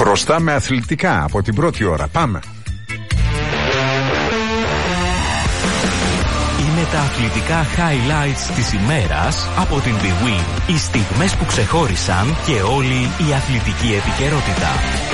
Μπροστά με αθλητικά από την πρώτη ώρα. Πάμε. Είναι τα αθλητικά highlights της ημέρας από την Big Win. Οι στιγμές που ξεχώρισαν και όλη η αθλητική επικαιρότητα.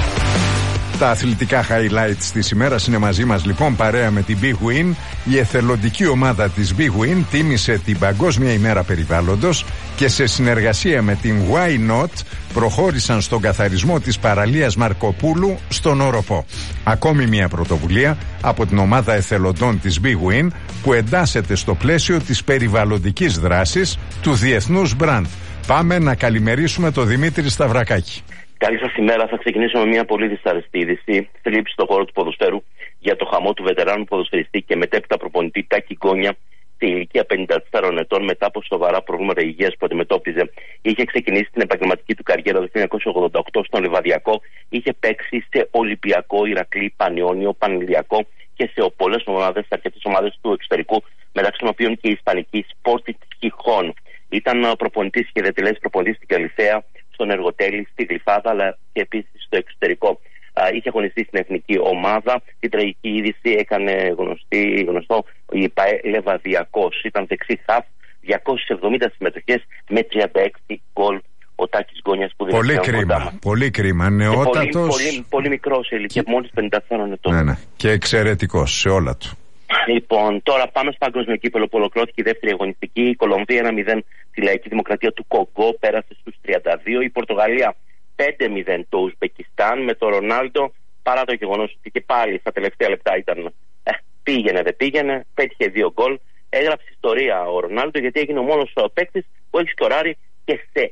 Τα αθλητικά highlights της ημέρας είναι μαζί μας λοιπόν παρέα με την Big Win. Η εθελοντική ομάδα της Big Win τίμησε την Παγκόσμια ημέρα περιβάλλοντος και σε συνεργασία με την Why Not προχώρησαν στον καθαρισμό της παραλίας Μαρκοπούλου στον Όροπο. Ακόμη μια πρωτοβουλία από την ομάδα εθελοντών της Big Win που εντάσσεται στο πλαίσιο της περιβαλλοντικής δράσης του διεθνούς μπραντ. Πάμε να καλημερίσουμε τον Δημήτρη Σταυρακάκη. Καλή σας ημέρα. Θα ξεκινήσω με μια πολύ δυσαρεστή είδηση. Θλίψη στον χώρο του ποδοσφαίρου για το χαμό του βετεράνου ποδοσφαιριστή και μετέπειτα προπονητή Τάκη Γκόνια σε ηλικία 54 ετών μετά από σοβαρά προβλήματα υγείας που αντιμετώπιζε. Είχε ξεκινήσει την επαγγελματική του καριέρα το 1988 στον Λιβαδιακό. Είχε παίξει σε Ολυμπιακό, Ηρακλή, Πανιόνιο, Πανηλιακό και σε πολλές ομάδες, αρκετές ομάδες του εξωτερικού, μεταξύ των οποίων και η Ισπανική Sporting Gijón. Ήταν προπονητής και διατελέστης προπονητής στην Καλυθέα, στον Εργοτέλη, στη Γλυφάδα, αλλά και επίσης στο εξωτερικό. Είχε αγωνιστεί στην εθνική ομάδα. Την τραγική είδηση έκανε γνωστό η ΠΑΕ Λεβαδιακός. Ήταν δεξί χαφ, 270 συμμετοχές με 36 γκολ. Ο Τάκης Γκόνιας που δεν πολύ κρίμα. Πολύ κρίμα. Νεότατος. Πολύ μικρός σε ηλικία, μόλις 54 ετών. Ναι. Και εξαιρετικός σε όλα του. Λοιπόν, τώρα πάμε στο παγκόσμιο κύπελλο που ολοκληρώθηκε η δεύτερη αγωνιστική. Η Κολομβία 1-0 τη Λαϊκή Δημοκρατία του Κογκό, πέρασε στους 32. Η Πορτογαλία 5-0 το Ουσμπεκιστάν με τον Ρονάλντο, παρά το γεγονός ότι και πάλι στα τελευταία λεπτά ήταν πήγαινε δεν πήγαινε, πέτυχε 2 γκολ. Έγραψε ιστορία ο Ρονάλντο γιατί έγινε ο μόνος παίκτης που έχει σκοράρει και σε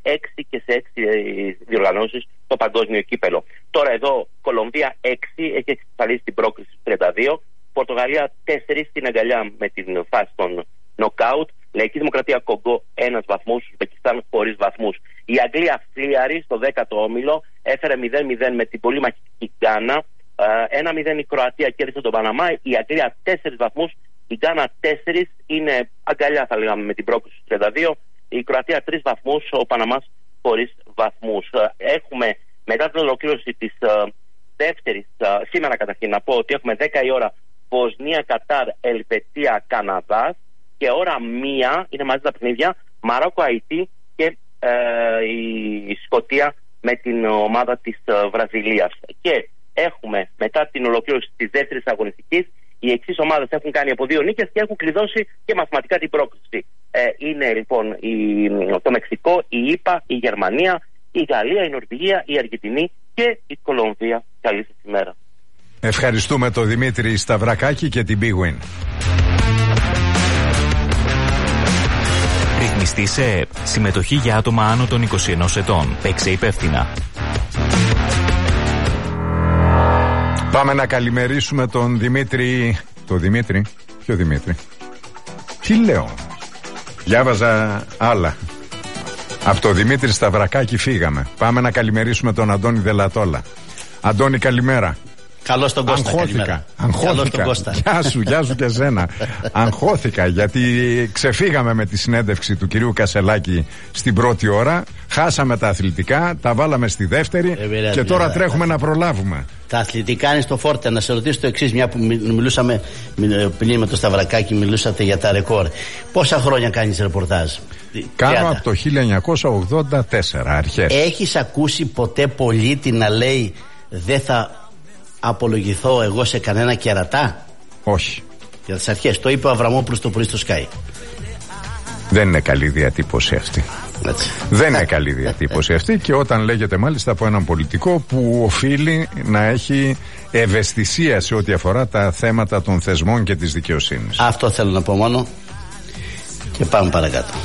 6 διοργανώσεις το παγκόσμιο κύπελλο. Τώρα εδώ Κολομβία 6 έχει εξασφαλίσει την πρόκριση στους 32. Πορτογαλία 4 στην αγκαλιά με την φάση των νοκάουτ. Λαϊκή Δημοκρατία Κογκό 1 βαθμός, Ουσμπεκιστάν χωρίς βαθμούς. Η Αγγλία φλίαρη στο 10ο όμιλο, έφερε 0-0 με την πολύ μαχητική Γκάνα. 1-0 η Κροατία κέρδισε τον Παναμά. Η Αγγλία 4 βαθμούς, η Γκάνα 4, είναι αγκαλιά θα λέγαμε με την πρόκληση στους 32. Η Κροατία 3 βαθμούς, ο Παναμάς χωρίς βαθμούς. Έχουμε μετά την ολοκλήρωση της δεύτερης, σήμερα καταρχήν να πω ότι έχουμε 10 η ώρα Βοσνία, Κατάρ, Ελβετία, Καναδάς και ώρα 1 είναι μαζί τα παιχνίδια Μαρόκο, Αϊτή και η Σκωτία με την ομάδα της Βραζιλίας. Και έχουμε μετά την ολοκλήρωση της δεύτερης αγωνιστικής οι εξής ομάδες έχουν κάνει από 2 νίκες και έχουν κλειδώσει και μαθηματικά την πρόκληση. Είναι λοιπόν το Μεξικό, η ΙΠΑ, η Γερμανία, η Γαλλία, η Νορβηγία, η Αργεντινή και η Κολομβία. Καλή σας ημέρα. Ευχαριστούμε τον Δημήτρη Σταυρακάκη και την Big Win. Ρυθμιστή σε ΕΕΠ. Συμμετοχή για άτομα άνω των 21 ετών. Παίξε υπεύθυνα. Πάμε να καλημερίσουμε τον Δημήτρη. Το Δημήτρη. Ποιο Δημήτρη? Τι λέω? Διάβαζα άλλα. Από το Δημήτρη Σταυρακάκη φύγαμε. Πάμε να καλημερίσουμε τον Αντώνη Δελατόλα. Αντώνη, καλημέρα. Καλώς τον Κώστα. Αγχώθηκα. Γεια σου και εσένα. Αγχώθηκα γιατί ξεφύγαμε με τη συνέντευξη του κυρίου Κασελάκη στην πρώτη ώρα. Χάσαμε τα αθλητικά, τα βάλαμε στη δεύτερη και τώρα τρέχουμε να προλάβουμε. Τα αθλητικά είναι στο φόρτε. Να σε ρωτήσω το εξής, μια που μιλούσαμε πριν με το Σταυρακάκη, μιλούσατε για τα ρεκόρ. Πόσα χρόνια κάνεις ρεπορτάζ? Κάνω από το 1984 αρχές. Έχεις ακούσει ποτέ πολίτη να λέει δεν θα απολογηθώ εγώ σε κανένα κερατά? Όχι. Για τις αρχές. Το είπε ο Αβραμόπουλος το πρωί στο Sky. Δεν είναι καλή διατύπωση αυτή. Έτσι. Δεν είναι καλή διατύπωση αυτή και όταν λέγεται μάλιστα από έναν πολιτικό που οφείλει να έχει ευαισθησία σε ό,τι αφορά τα θέματα των θεσμών και της δικαιοσύνης. Αυτό θέλω να πω μόνο και πάμε παρακάτω.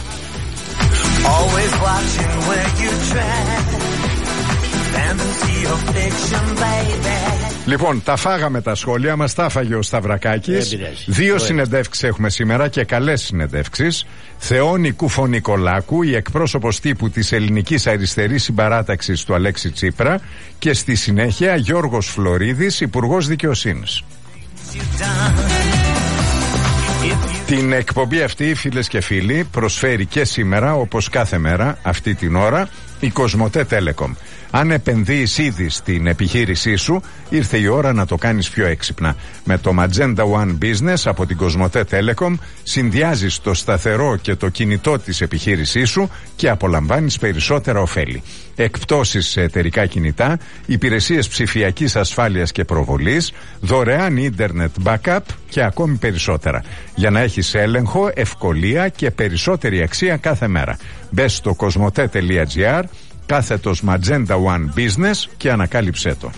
Λοιπόν, τα φάγαμε τα σχόλια μας, τα φάγε ο Σταυρακάκης. 2 συνεντεύξεις έχουμε σήμερα και καλές συνεντεύξεις. Θεόνη Κουφονικολάκου, η εκπρόσωπος τύπου της ελληνικής αριστερής συμπαράταξης του Αλέξη Τσίπρα, και στη συνέχεια Γιώργος Φλωρίδης, Υπουργός Δικαιοσύνης. Την εκπομπή αυτή, φίλες και φίλοι, προσφέρει και σήμερα, όπως κάθε μέρα αυτή την ώρα, η Κοσμοτέ Telecom. Αν επενδύεις ήδη στην επιχείρησή σου, ήρθε η ώρα να το κάνεις πιο έξυπνα. Με το Magenta One Business από την Κοσμοτέ Telecom συνδυάζεις το σταθερό και το κινητό της επιχείρησής σου και απολαμβάνεις περισσότερα ωφέλη. Εκπτώσεις σε εταιρικά κινητά, υπηρεσίες ψηφιακής ασφάλειας και προβολής, δωρεάν ίντερνετ backup και ακόμη περισσότερα. Για να έχεις έλεγχο, ευκολία και περισσότερη αξία κάθε μέρα. Μπες στο κοσμοτέ.gr / Magenta One Business και ανακάλυψέ το.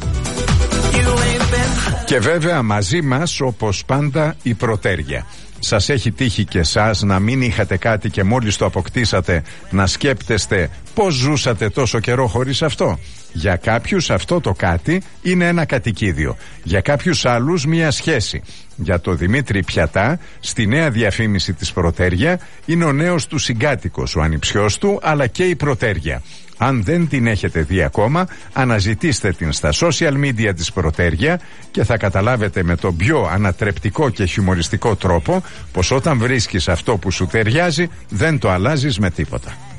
Και βέβαια μαζί μας όπως πάντα η Προτέρια. Σας έχει τύχει και εσάς να μην είχατε κάτι και μόλις το αποκτήσατε να σκέπτεστε πώς ζούσατε τόσο καιρό χωρίς αυτό? Για κάποιους αυτό το κάτι είναι ένα κατοικίδιο, για κάποιους άλλους μια σχέση. Για το Δημήτρη Πιατά, στη νέα διαφήμιση της Προτέρια, είναι ο νέος του συγκάτοικος, ο ανιψιός του, αλλά και η Προτέρια. Αν δεν την έχετε δει ακόμα, αναζητήστε την στα social media της Προτέρια και θα καταλάβετε με τον πιο ανατρεπτικό και χιουμοριστικό τρόπο πως όταν βρίσκεις αυτό που σου ταιριάζει δεν το αλλάζεις με τίποτα.